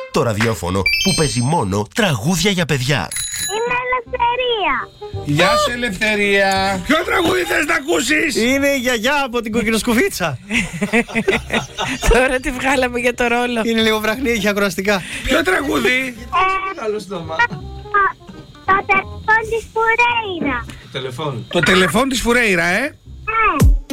Το ραδιόφωνο που παίζει μόνο τραγούδια για παιδιά. Είναι Ελευθερία. Γεια σου, Ελευθερία. Ποιο τραγούδι θες να ακούσεις? Είναι η γιαγιά από την κοκκινοσκουφίτσα. Τώρα τη βγάλαμε για το ρόλο. Είναι λίγο βραχνή, έχει ακροαστικά. Ποιο τραγούδι? Το τηλεφών της Φουρέιρα. Το τηλεφών της Φουρέιρα,